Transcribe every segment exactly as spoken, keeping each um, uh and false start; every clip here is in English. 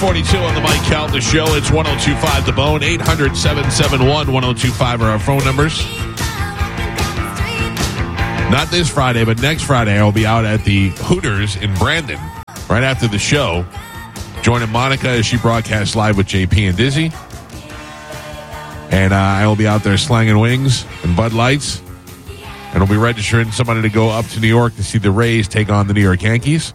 forty-two on the Mike Calta Show. It's one oh two point five The Bone. eight hundred, seven seven one, one oh two five are our phone numbers. Not this Friday, but next Friday I'll be out at the Hooters in Brandon right after the show, joining Monica as she broadcasts live with J P and Dizzy. And uh, I will be out there slanging wings and Bud Lights. And we'll be registering somebody to go up to New York to see the Rays take on the New York Yankees.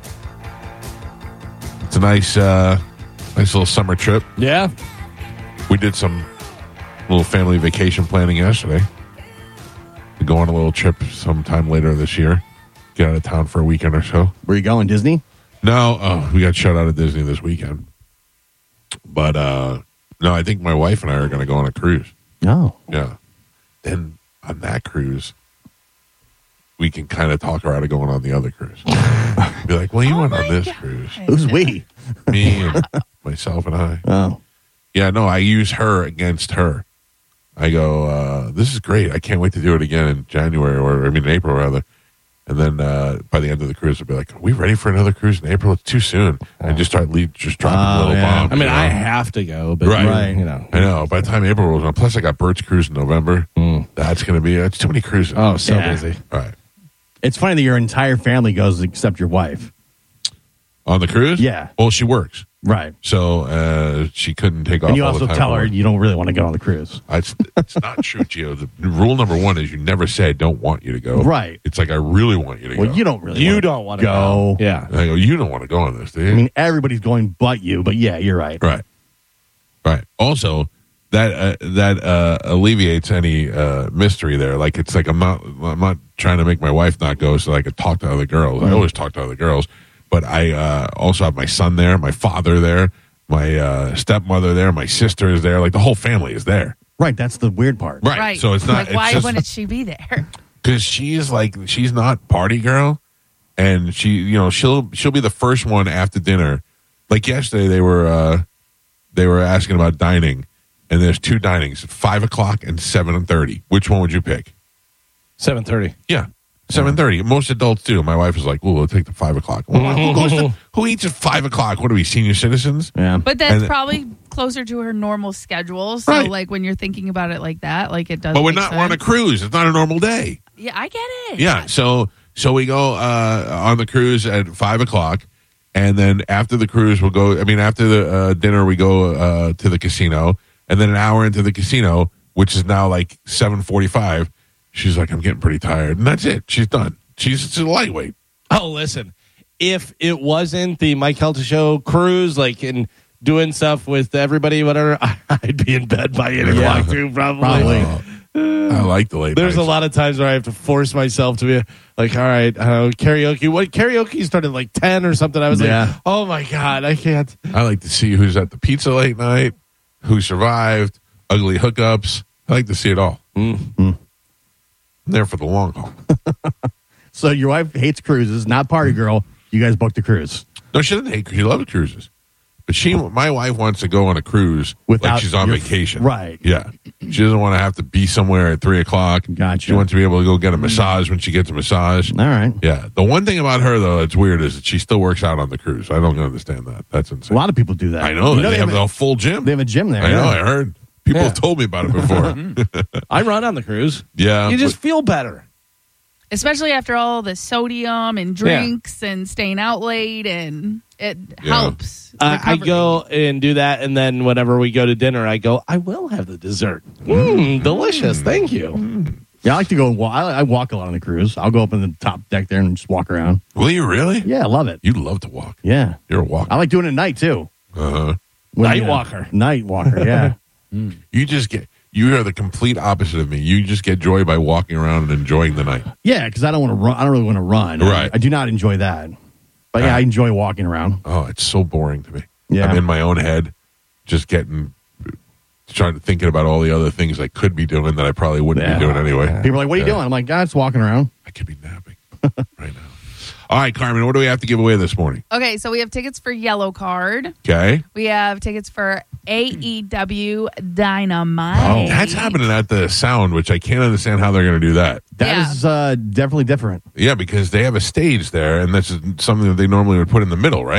It's a nice, uh, nice little summer trip. Yeah. We did some little family vacation planning yesterday. We go on a little trip sometime later this year. Get out of town for a weekend or so. Where you going, Disney? No, oh, we got shut out of Disney this weekend. But, uh, no, I think my wife and I are going to go on a cruise. Oh. Yeah. Then on that cruise, we can kind of talk her out of going on the other cruise. Be like, well, you Oh went on my this God. cruise. Who's we? Me and myself and I. Oh. Yeah, no, I use her against her. I go, uh, this is great. I can't wait to do it again in January, or I mean, in April, rather. And then uh, by the end of the cruise, I'll be like, are we ready for another cruise in April? It's too soon. And just start lead, just dropping Oh, little yeah. bombs. I mean, you know? I have to go, but Right. Right. you know. I know. By the time April rolls around, plus I got Bert's cruise in November. Mm. That's going to be, it's too many cruises. Oh, so Yeah. busy. All right. It's funny that your entire family goes except your wife. On the cruise? Yeah. Well, she works. Right. So uh, she couldn't take off And you all also the time. tell her you don't really want to go on the cruise. It's, it's not true, Gio. The rule number one is you never say I don't want you to go. Right. It's like I really want you to Well, go. you don't really You wanna don't want to go. go. Yeah. And I go, you don't want to go on this, do you? I mean, everybody's going but you, but yeah, you're right. right. Right. Also, that uh, that uh, alleviates any uh, mystery there. Like, it's like I'm not I'm not trying to make my wife not go so I could talk to other girls. I always talk to other girls. But I uh, also have my son there, my father there, my uh, stepmother there, my sister is there. Like, the whole family is there. Right, that's the weird part. Right. Right. So it's not. Like, why it's just, wouldn't she be there? because she's like, she's not party girl, and she, you know, she'll she'll be the first one after dinner. Like yesterday, they were uh, they were asking about dining, and there's two dinings, five o'clock and seven thirty. Which one would you pick? seven thirty. Yeah, seven thirty. Most adults do. My wife is like, "Well, we'll take the five o'clock." Well, who goes to, who eats at five o'clock? What are we, senior citizens? Yeah. But that's And- probably closer to her normal schedule. So, Right. like, when you're thinking about it like that, like, it does But we're make not. We're on a sense. cruise. It's not a normal day. Yeah, I get it. Yeah, so so we go uh, on the cruise at five o'clock, and then after the cruise, we'll go. I mean, after the uh, dinner, we go uh, to the casino, and then an hour into the casino, which is now like seven forty-five. She's like, "I'm getting pretty tired," and that's it. She's done. She's, she's a lightweight. Oh, listen. If it wasn't the Mike Kelta Show cruise, like in doing stuff with everybody, whatever, I'd be in bed by eight Yeah. o'clock too, probably. Probably. Oh, I like the late. There's a nights. lot of times where I have to force myself to be like, all right, uh, karaoke. What karaoke started like ten or something. I was Yeah. like, oh my God, I can't. I like to see who's at the pizza late night, who survived, ugly hookups. I like to see it all. Mm-hmm. I'm there for the long haul. So your wife hates cruises, not party girl. You guys booked the cruise. No, she doesn't hate. She loves cruises, but she, my wife, wants to go on a cruise Without like she's on your- vacation. right. Yeah. She doesn't want to have to be somewhere at three o'clock. Gotcha. She wants to be able to go get a massage when she gets a massage. All right. Yeah. The one thing about her though that's weird is that she still works out on the cruise. I don't understand that. That's A insane. lot of people do that. I know. You they, have, a, a full gym. they have a gym there. I know. yeah. I heard. People Yeah. have told me about it before. I run on the cruise. yeah. You just feel better. Especially after all the sodium and drinks and staying out late, and it Yeah. helps. Uh, I recovery. go and do that, and then whenever we go to dinner, I go, I will have the dessert. Mmm, delicious. Thank you. Yeah, I like to go. Well, I, I walk a lot on the cruise. I'll go up in the top deck there and just walk around. Will you really? Yeah, I love it. You love to walk. Yeah. You're a walker. I like doing it at night, too. Uh-huh. When, Night you know, walker. Night walker, yeah. You just get. You are the complete opposite of me. You just get joy by walking around and enjoying the night. Yeah, because I don't want to run. I don't really want to run. Right. I, I do not enjoy that. But yeah, Right. I enjoy walking around. Oh, it's so boring to me. Yeah. I'm in my own head, just getting, trying to thinking about all the other things I could be doing that I probably wouldn't Yeah. be doing anyway. People are like, what are you Yeah. doing? I'm like, God, it's walking around. I could be napping right now. All right, Carmen, what do we have to give away this morning? Okay, so we have tickets for Yellow Card. Okay. We have tickets for A E W Dynamite. Oh, that's happening at the Sound, which I can't understand how they're going to do that. That is Yeah. uh, definitely different. Yeah, because they have a stage there, and this is something that they normally would put in the middle, right? Yeah.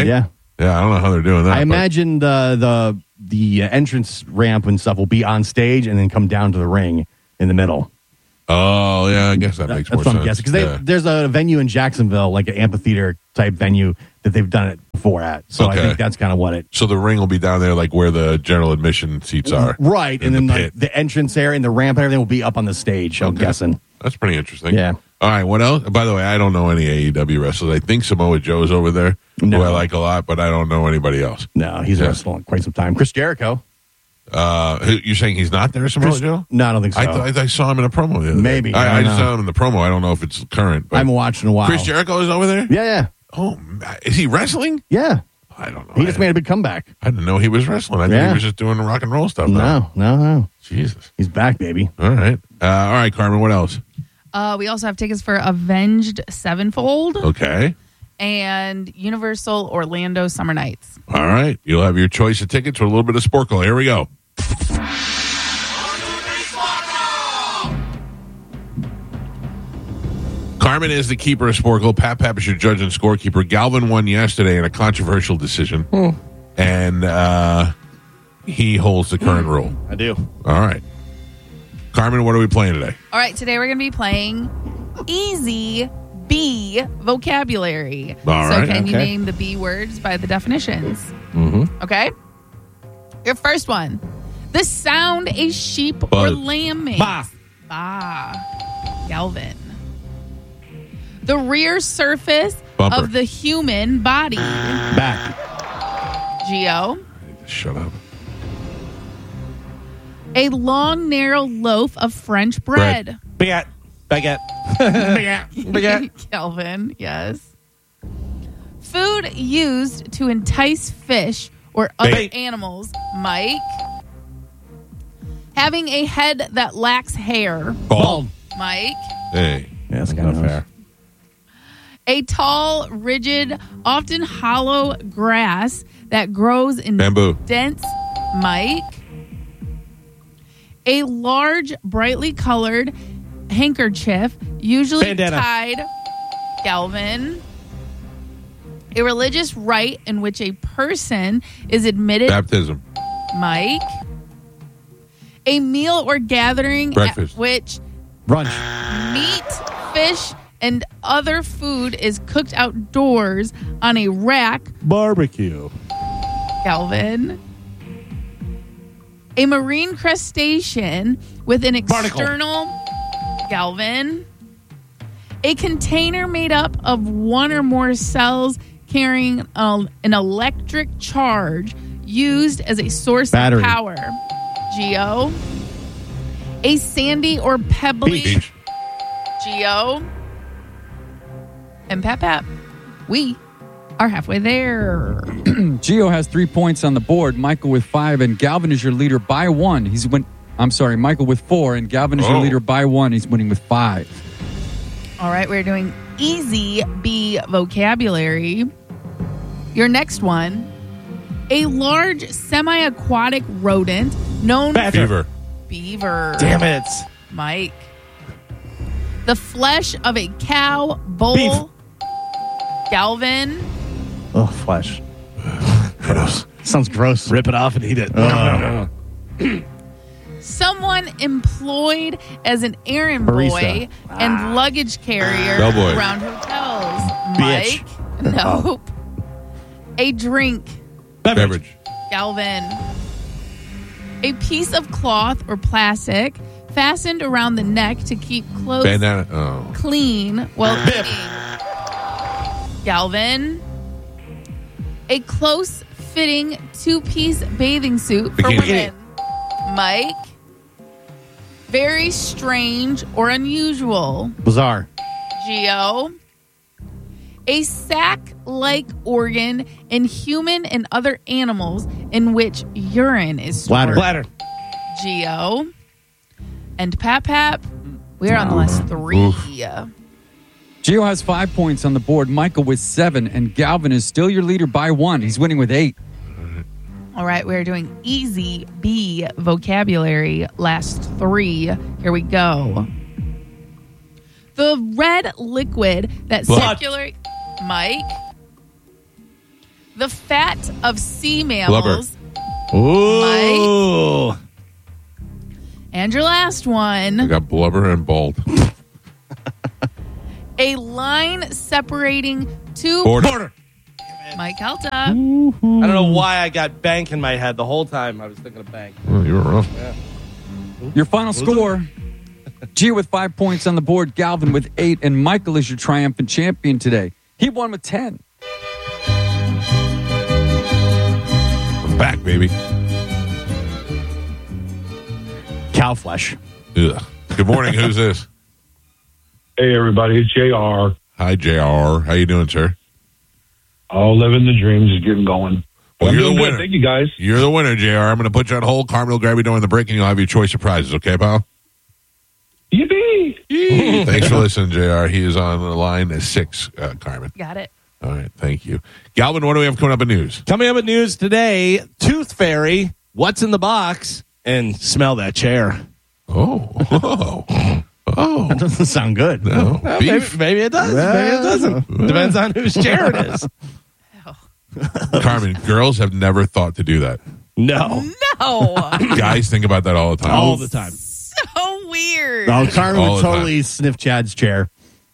Yeah, I don't know how they're doing that. I but- imagine the the the entrance ramp and stuff will be on stage and then come down to the ring in the middle. Oh, yeah, I guess that makes That's more what I'm sense. guessing. Because Yeah. there's a venue in Jacksonville, like an amphitheater type venue that they've done it before at. So Okay. I think that's kind of what it. So the ring will be down there, like where the general admission seats are. Right, in and then the like, pit. the entrance area and the ramp and everything will be up on the stage. I'm Okay. guessing. That's pretty interesting. Yeah. All right, what else? By the way, I don't know any A E W wrestlers. I think Samoa Joe's over there, No. who I like a lot, but I don't know anybody else. No, he's Yeah. wrestling quite some time. Chris Jericho. Uh, who- you're saying he's not there, Samoa Chris, Joe? no, I don't think so. I, th- I saw him in a promo. The other day. Maybe. I, I I don't just know. saw him in the promo. I don't know if it's current. But I haven't watched in a while. Chris Jericho is over there? Yeah, yeah, Oh, is he wrestling? yeah. I don't know. He I, just made a big comeback. I didn't know he was wrestling. I thought Yeah. he was just doing the rock and roll stuff. now. No, no, no. Jesus. He's back, baby. All right. Uh, all right, Carmen, what else? Uh, we also have tickets for Avenged Sevenfold Okay. and Universal Orlando Summer Nights. All right. You'll have your choice of tickets with a little bit of Sporkle. Here we go. Carmen is the keeper of Sporkle. Pat Pap is your judge and scorekeeper. Galvin won yesterday in a controversial decision. And uh, he holds the current rule. I do. All right. Carmen, what are we playing today? All right, today we're going to be playing Easy B vocabulary. All so right, can you okay. name the B words by the definitions? Mm-hmm. Okay. Your first one. The sound a sheep Buzz. or lamb makes. Bah. Bah. Galvin. The rear surface Bumper. of the human body. Back. Geo. Shut up. A long, narrow loaf of French bread. Baguette. Baguette. Baguette. Kelvin, yes. Food used to entice fish or other Bait. animals. Mike. Having a head that lacks hair. Bald. Mike. Hey. Yeah, that's kind of fair. A tall, rigid, often hollow grass that grows in Bamboo. dense. Mike. A large, brightly colored handkerchief, usually Bandana. tied. Galvin. A religious rite in which a person is admitted. Baptism. Mike. A meal or gathering Breakfast. at which Brunch. meat, fish, and other food is cooked outdoors on a rack. Barbecue. Galvin. A marine crustacean with an Barnacle. external. Galvin. A container made up of one or more cells carrying um, an electric charge used as a source Battery. of power. Geo. A sandy or pebbly. Beach. Geo. And Pap Pap. We are halfway there. Gio has three points on the board. Michael with five, and Galvin is your leader by one. He's win. I'm sorry, Michael with four, and Galvin is your Oh. leader by one. He's winning with five. All right, we're doing easy B vocabulary. Your next one. A large semi-aquatic rodent known Badger. Fever. beaver. Damn it. Mike. The flesh of a cow, bull. Beef. Galvin. Oh, flesh. Gross. Sounds gross. Rip it off and eat it. Oh. Someone employed as an errand Barista. boy and luggage carrier Bellboy. around hotels. Bitch. Mike. Nope. A drink. Beverage. Galvin. A piece of cloth or plastic fastened around the neck to keep clothes Bandana. Oh. clean while Bip. eating. Galvin. A close-fitting two-piece bathing suit for Bikini. women. Mike. Very strange or unusual. Bizarre. Geo. A sac-like organ in human and other animals in which urine is stored. Bladder. Bladder. Geo. And Pap Pap, we're on the last three. Gio has five points on the board. Michael with seven, and Galvin is still your leader by one. He's winning with eight. All right, we're doing easy B vocabulary. Last three. Here we go. The red liquid that Blood. circulate. Mike. The fat of sea mammals. Ooh. And your last I one. got blubber and bald. A line separating two. Border. Mike Calta. I don't know why I got bank in my head the whole time I was thinking of bank. Oh, you were wrong. Your final score. Gia with five points on the board, Galvin with eight, and Michael is your triumphant champion today. He won with ten. I'm back, baby. Cow flesh. Ugh. Good morning. Who's this? Hey, everybody, it's J R. Hi, J R. How you doing, sir? Oh, living the dreams is getting going. Well, I'm you're doing the good. winner. Thank you, guys. You're the winner, J R. I'm going to put you on hold. Carmen will grab you during the break, and you'll have your choice of prizes. Okay, pal? Yippee! Thanks for listening, J R. He is on the line at six, uh, Carmen. Got it. All right, thank you. Galvin, what do we have coming up in news? Coming up in news today, Tooth Fairy, what's in the box, and smell that chair. Oh, oh, oh. That doesn't sound good. No, Well, beef. maybe, maybe it does. Maybe it doesn't. Depends on whose chair it is. Carmen, girls have never thought to do that. No. No. Guys think about that all the time. All the time. So weird. Oh, Carmen All would the time. totally sniff Chad's chair.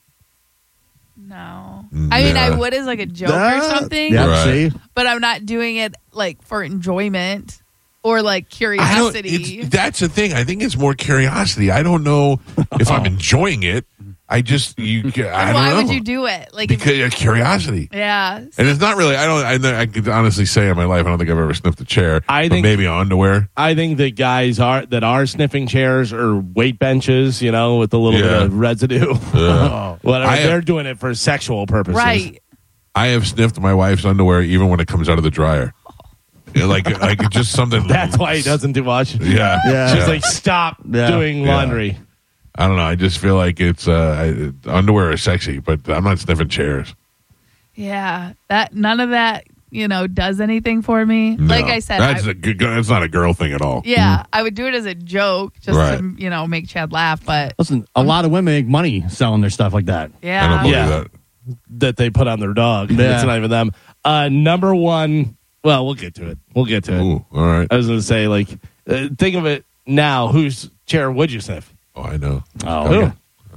No. I mean, I Yeah. would as like a joke or Ah, something, Yeah, Right. see? but I'm not doing it like for enjoyment or like I don't, curiosity. it's, that's the thing. I think it's more curiosity. I don't know if I'm enjoying it. I just, you, I don't Why know. would you do it? Like, if- Because of curiosity. yeah. And it's not really, I don't, I, I could honestly say in my life, I don't think I've ever sniffed a chair. I but think- maybe underwear. I think that guys are that are sniffing chairs or weight benches, you know, with a little Yeah. bit of residue. Yeah. Whatever. I- They're doing it for sexual purposes. Right. I have sniffed my wife's underwear even when it comes out of the dryer. Yeah, like, like just something. That's why he doesn't do much. Yeah. Yeah. She's like, stop Yeah. doing Yeah. laundry. I don't know. I just feel like it's, uh, I, underwear is sexy, but I'm not sniffing chairs. Yeah. That none of that, you know, does anything for me. Like No. I said, that's, I, a good, that's not a girl thing at all. yeah, I would do it as a joke just Right. to, you know, make Chad laugh. But Listen, a lot of women make money selling their stuff like that. I don't yeah, believe Yeah. that. That they put on their dog. Yeah. It's not even them. Uh, number one. Well, we'll get to it. We'll get to it. Ooh, all right. I was going to say, like, uh, think of it now. Whose chair would you sniff? Oh, I know. Oh, Who? okay.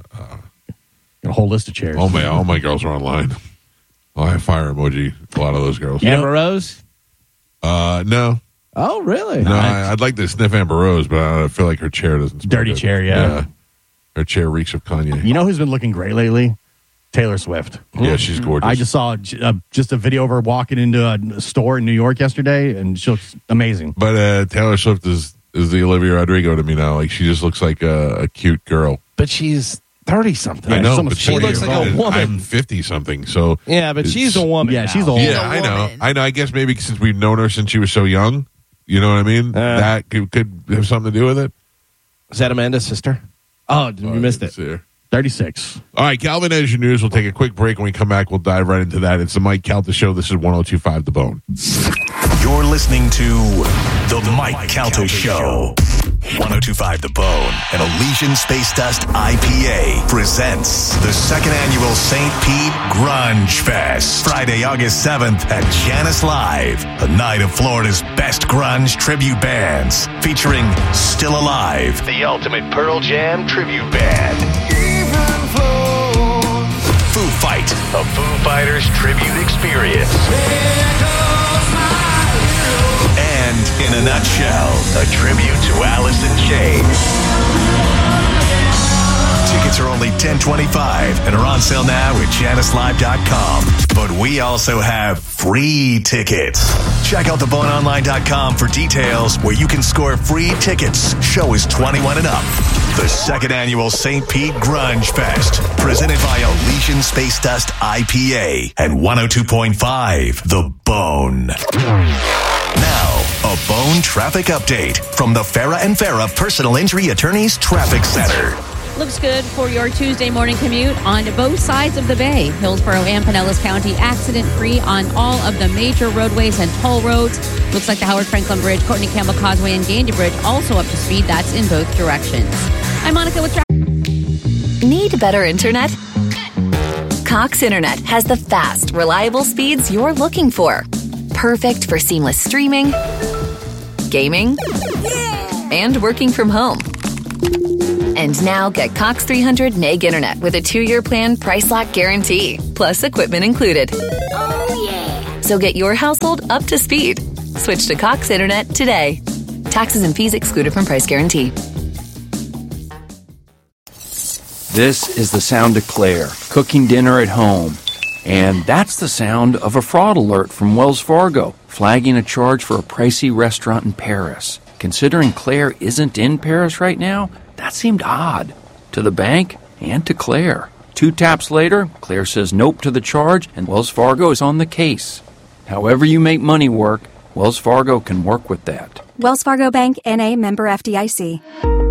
A whole list of chairs. All my all my girls are online. Oh, I have fire emoji. A lot of those girls. Amber Rose? Uh, no, Oh, really? no. I, I'd like to sniff Amber Rose, but I feel like her chair doesn't. smell Dirty good. chair, yeah. Her chair reeks of Kanye. You know who's been looking great lately? Taylor Swift. Yeah, she's gorgeous. I just saw uh, just a video of her walking into a store in New York yesterday, and she looks amazing. But uh, Taylor Swift is is the Olivia Rodrigo to me now. Like she just looks like a, a cute girl. But she's thirty-something. I know, she's almost but she forty looks years like a old. woman. I'm fifty something, so Yeah, but It's- she's a woman. Yeah, now. she's old. yeah, a I know. woman. I know. I guess maybe since we've known her since she was so young, you know what I mean. Uh. that could, could have something to do with it. Is that Amanda's sister? Oh, you missed it. See her. thirty-six. All right, Calvin, as your news, we'll take a quick break. When we come back, we'll dive right into that. It's the Mike Calta Show. This is one oh two point five The Bone. You're listening to The Mike Calta Show. one oh two point five The Bone and Elysian Space Dust I P A presents the second annual Saint Pete Grunge Fest. Friday, August seventh at Janice Live. A night of Florida's best grunge tribute bands featuring Still Alive, the ultimate Pearl Jam tribute band. Foo Fight, a Foo Fighters tribute experience. And in a nutshell, a tribute to Alice in Chains. Tickets are only ten twenty-five and are on sale now at janice live dot com. But we also have free tickets. Check out the bone online dot com for details where you can score free tickets. Show is twenty-one and up. The second annual Saint Pete Grunge Fest, presented by Elysian Space Dust I P A and one oh two point five The Bone. Now, a Bone traffic update from the Farah and Farah Personal Injury Attorneys Traffic Center. Looks good for your Tuesday morning commute on both sides of the bay. Hillsborough and Pinellas County accident-free on all of the major roadways and toll roads. Looks like the Howard Franklin Bridge, Courtney Campbell Causeway, and Gandy Bridge also up to speed. That's in both directions. I'm Monica with traffic. Need better internet? Cox Internet has the fast, reliable speeds you're looking for. Perfect for seamless streaming, gaming, and working from home. And now get Cox three hundred meg internet with a two-year plan price lock guarantee, plus equipment included. Oh, yeah. So get your household up to speed. Switch to Cox internet today. Taxes and fees excluded from price guarantee. This is the sound of Claire, cooking dinner at home. And that's the sound of a fraud alert from Wells Fargo, flagging a charge for a pricey restaurant in Paris. Considering Claire isn't in Paris right now, that seemed odd. To the bank and to Claire. Two taps later, Claire says nope to the charge, and Wells Fargo is on the case. However you make money work, Wells Fargo can work with that. Wells Fargo Bank, N A, member F D I C.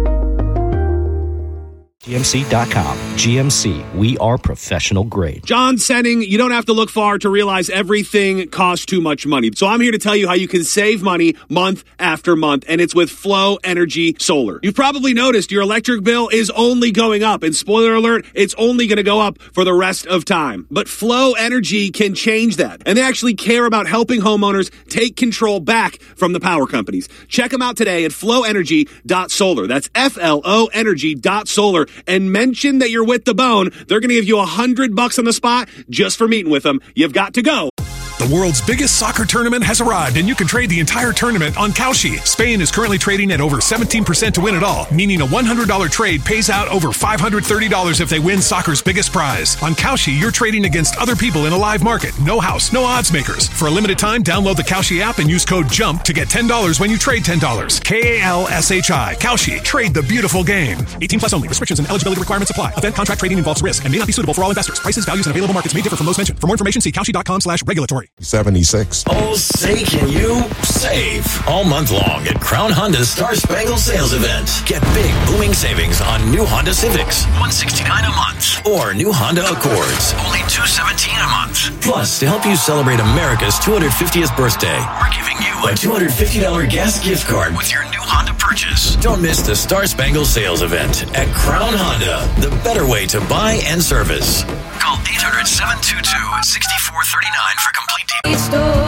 G M C dot com. G M C. We are professional grade. John Senning, you don't have to look far to realize everything costs too much money. So I'm here to tell you how you can save money month after month, and it's with Flow Energy Solar. You've probably noticed your electric bill is only going up, and spoiler alert, it's only going to go up for the rest of time. But Flow Energy can change that, and they actually care about helping homeowners take control back from the power companies. Check them out today at flow energy dot solar. That's F L O energy dot solar. And mention that you're with the Bone. They're going to give you a hundred bucks on the spot just for meeting with them. You've got to go. The world's biggest soccer tournament has arrived, and you can trade the entire tournament on Kalshi. Spain is currently trading at over seventeen percent to win it all, meaning a one hundred dollars trade pays out over five hundred thirty dollars if they win soccer's biggest prize. On Kalshi, you're trading against other people in a live market. No house, no odds makers. For a limited time, download the Kalshi app and use code JUMP to get ten dollars when you trade ten dollars. K A L S H I. Kalshi. Trade the beautiful game. eighteen plus only. Restrictions and eligibility requirements apply. Event contract trading involves risk and may not be suitable for all investors. Prices, values, and available markets may differ from those mentioned. For more information, see kalshi dot com slash regulatory. seventy-six. Oh, say can you save all month long at Crown Honda's Star Spangled Sales Event. Get big booming savings on new Honda Civics, one hundred sixty-nine dollars a month, or new Honda Accords, only two hundred seventeen dollars a month. Plus, to help you celebrate America's two hundred fiftieth birthday, we're giving you a two hundred fifty dollars gas gift card with your new Honda purchase. Don't miss the Star Spangled Sales Event at Crown Honda, the better way to buy and service. Call eight hundred, seven two two, six four three nine for complete details.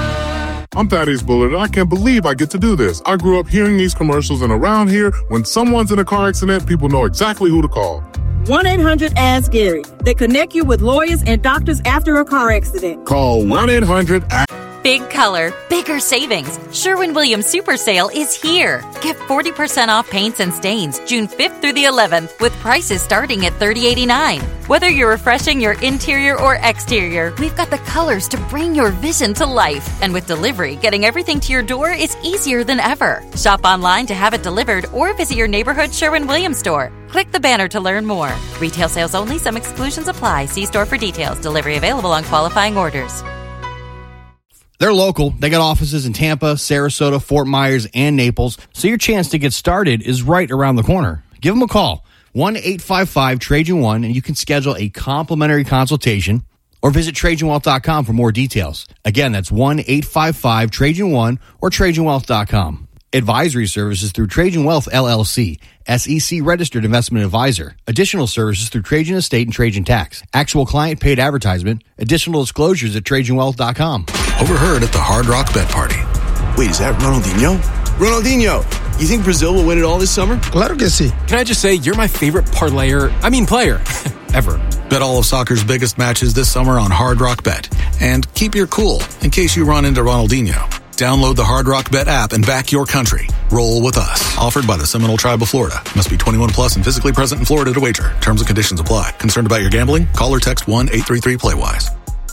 I'm Thaddeus Bullard, and I can't believe I get to do this. I grew up hearing these commercials, and around here, when someone's in a car accident, people know exactly who to call. one eight hundred ask Gary. They connect you with lawyers and doctors after a car accident. Call one eight hundred ask Big color, bigger savings. Sherwin-Williams Super Sale is here. Get forty percent off paints and stains June fifth through the eleventh with prices starting at thirty eighty-nine. Whether you're refreshing your interior or exterior, we've got the colors to bring your vision to life. And with delivery, getting everything to your door is easier than ever. Shop online to have it delivered or visit your neighborhood Sherwin-Williams store. Click the banner to learn more. Retail sales only. Some exclusions apply. See store for details. Delivery available on qualifying orders. They're local. They got offices in Tampa, Sarasota, Fort Myers, and Naples. So your chance to get started is right around the corner. Give them a call. one eight five five Trajan one, and you can schedule a complimentary consultation or visit Trajan Wealth dot com for more details. Again, that's one eight five five Trajan one or Trajan Wealth dot com. Advisory services through Trajan Wealth, L L C, S E C registered investment advisor. Additional services through Trajan Estate and Trajan Tax. Actual client paid advertisement. Additional disclosures at Trajan Wealth dot com. Overheard at the Hard Rock Bet Party. Wait, is that Ronaldinho? Ronaldinho, you think Brazil will win it all this summer? Claro que sí. Can I just say, you're my favorite parlayer, I mean player, ever. Bet all of soccer's biggest matches this summer on Hard Rock Bet. And keep your cool in case you run into Ronaldinho. Download the Hard Rock Bet app and back your country. Roll with us. Offered by the Seminole Tribe of Florida. Must be twenty-one plus and physically present in Florida to wager. Terms and conditions apply. Concerned about your gambling? Call or text one eight three three play wise.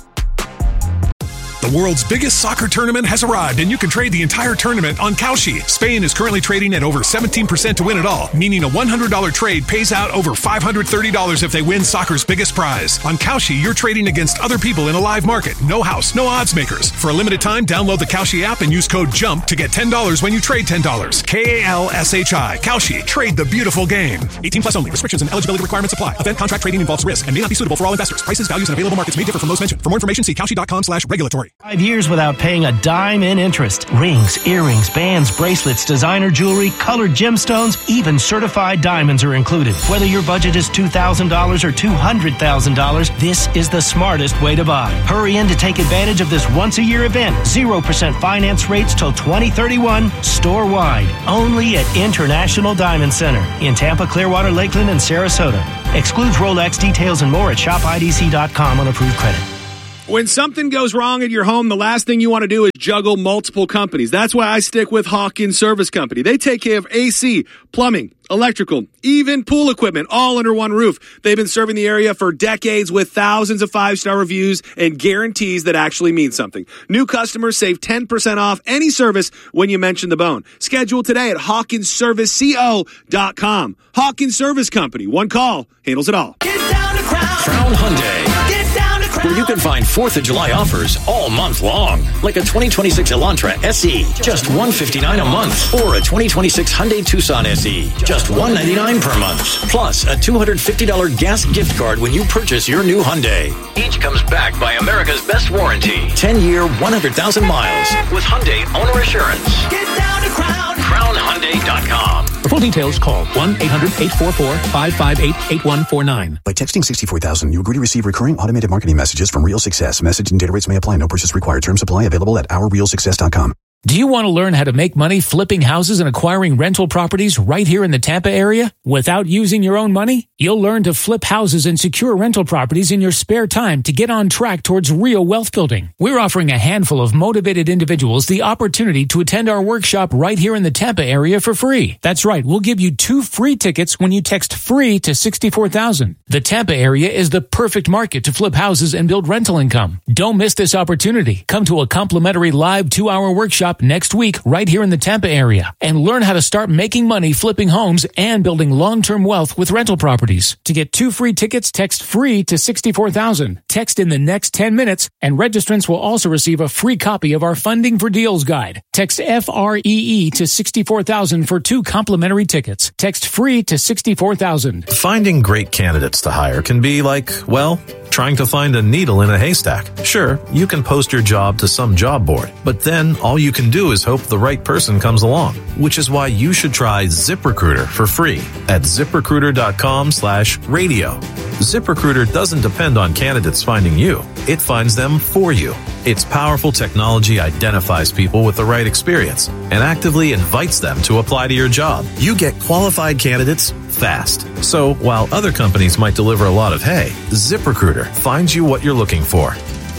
The world's biggest soccer tournament has arrived, and you can trade the entire tournament on Kalshi. Spain is currently trading at over seventeen percent to win it all, meaning a one hundred dollars trade pays out over five hundred thirty dollars if they win soccer's biggest prize. On Kalshi, you're trading against other people in a live market. No house, no odds makers. For a limited time, download the Kalshi app and use code JUMP to get ten dollars when you trade ten dollars. K A L S H I. Kalshi. Trade the beautiful game. eighteen plus only. Restrictions and eligibility requirements apply. Event contract trading involves risk and may not be suitable for all investors. Prices, values, and available markets may differ from those mentioned. For more information, see kalshi dot com slash regulatory. Five years without paying a dime in interest. Rings, earrings, bands, bracelets, designer jewelry, colored gemstones, even certified diamonds are included. Whether your budget is two thousand dollars or two hundred thousand dollars, this is the smartest way to buy. Hurry in to take advantage of this once-a-year event. zero percent finance rates till twenty thirty-one, store-wide. Only at International Diamond Center in Tampa, Clearwater, Lakeland, and Sarasota. Excludes Rolex. Details and more at shop I D C dot com on approved credit. When something goes wrong at your home, the last thing you want to do is juggle multiple companies. That's why I stick with Hawkins Service Company. They take care of A C, plumbing, electrical, even pool equipment, all under one roof. They've been serving the area for decades with thousands of five-star reviews and guarantees that actually mean something. New customers save ten percent off any service when you mention the bone. Schedule today at hawkins service co dot com. Hawkins Service Company. One call handles it all. Get down to Crown. Crown Hyundai. Get down to Crown. Where you can find fourth of July offers all month long. Like a twenty twenty-six Elantra S E, just one hundred fifty-nine dollars a month. Or a twenty twenty-six Hyundai Tucson S E, just one hundred ninety-nine dollars per month. Plus a two hundred fifty dollars gas gift card when you purchase your new Hyundai. Each comes backed by America's best warranty. ten-year, one hundred thousand miles with Hyundai Owner Assurance. Get down to Crown. crown hyundai dot com. For full details, call one eight hundred eight four four five five eight eight one four nine. By texting sixty-four thousand, you agree to receive recurring automated marketing messages from Real Success. Message and data rates may apply. No purchase required. Terms apply. Available at our real success dot com. Do you want to learn how to make money flipping houses and acquiring rental properties right here in the Tampa area without using your own money? You'll learn to flip houses and secure rental properties in your spare time to get on track towards real wealth building. We're offering a handful of motivated individuals the opportunity to attend our workshop right here in the Tampa area for free. That's right. We'll give you two free tickets when you text FREE to sixty-four thousand. The Tampa area is the perfect market to flip houses and build rental income. Don't miss this opportunity. Come to a complimentary live two-hour workshop next week right here in the Tampa area and learn how to start making money flipping homes and building long-term wealth with rental properties. To get two free tickets, text FREE to sixty-four thousand. Text in the next ten minutes and registrants will also receive a free copy of our Funding for Deals guide. Text F R E E to sixty-four thousand for two complimentary tickets. Text FREE to sixty-four thousand. Finding great candidates to hire can be like, well, trying to find a needle in a haystack. Sure, you can post your job to some job board, but then all you can do is hope the right person comes along, which is why you should try ZipRecruiter for free at ziprecruiter dot com slash radio. ZipRecruiter doesn't depend on candidates finding you. It finds them for you. Its powerful technology identifies people with the right experience and actively invites them to apply to your job. You get qualified candidates fast. So while other companies might deliver a lot of hay, ZipRecruiter finds you what you're looking for.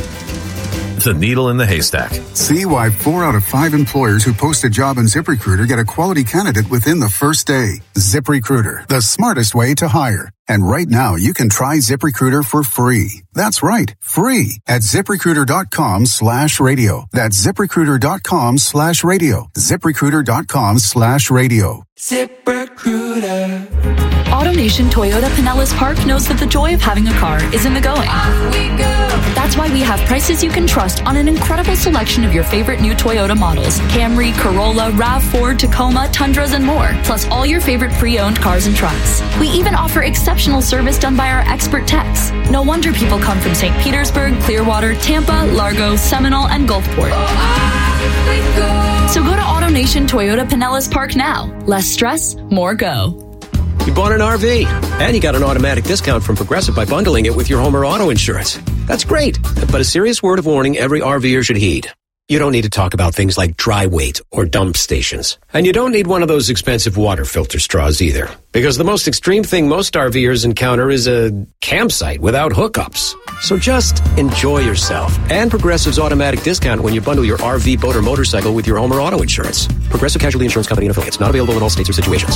The needle in the haystack. See why four out of five employers who post a job in ZipRecruiter get a quality candidate within the first day. ZipRecruiter, the smartest way to hire. And right now, you can try ZipRecruiter for free. That's right, free at ziprecruiter dot com slash radio. That's ziprecruiter dot com slash radio. ziprecruiter dot com slash radio. ZipRecruiter. AutoNation Toyota Pinellas Park knows that the joy of having a car is in the going. Off we go. That's why we have prices you can trust on an incredible selection of your favorite new Toyota models. Camry, Corolla, RAV four, Tacoma, Tundras, and more. Plus all your favorite pre-owned cars and trucks. We even offer exceptional service done by our expert techs. No wonder people come from Saint Petersburg, Clearwater, Tampa, Largo, Seminole, and Gulfport. Oh, go. So go to AutoNation Toyota Pinellas Park now. Less stress, more go. You bought an R V, and you got an automatic discount from Progressive by bundling it with your home or auto insurance. That's great, but a serious word of warning every RVer should heed. You don't need to talk about things like dry weight or dump stations. And you don't need one of those expensive water filter straws either. Because the most extreme thing most RVers encounter is a campsite without hookups. So just enjoy yourself. And Progressive's automatic discount when you bundle your R V, boat, or motorcycle with your home or auto insurance. Progressive Casualty Insurance Company and affiliates. Not available in all states or situations.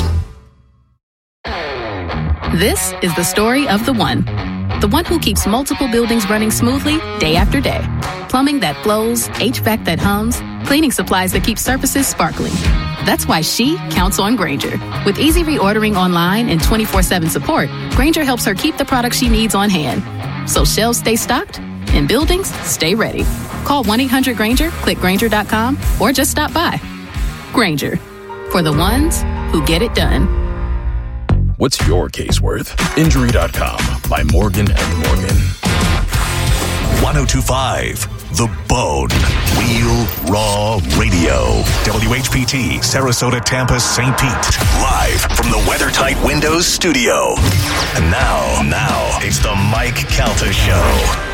This is the story of the one. The one who keeps multiple buildings running smoothly day after day. Plumbing that flows, H V A C that hums, cleaning supplies that keep surfaces sparkling. That's why she counts on Grainger. With easy reordering online and twenty-four seven support, Grainger helps her keep the products she needs on hand. So shelves stay stocked and buildings stay ready. Call one eight hundred Grainger, click Grainger dot com, or just stop by. Grainger, for the ones who get it done. What's your case worth? Injury dot com by Morgan and Morgan. one oh two point five The Bone. Real Raw Radio. W H P T, Sarasota, Tampa, Saint Pete. Live from the WeatherTight Windows studio. And now, now, it's the Mike Calta Show.